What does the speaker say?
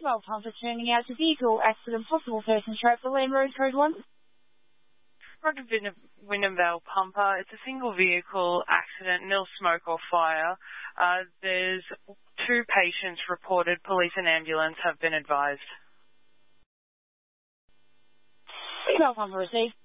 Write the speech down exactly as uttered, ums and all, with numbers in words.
Well, time for turning out to vehicle accident possible person track for Lane Road Code one. Roger Wyndham Vale Pumper. It's a single vehicle accident, nil smoke or fire. Uh, there's two patients reported. Police and ambulance have been advised. Well, pumper received.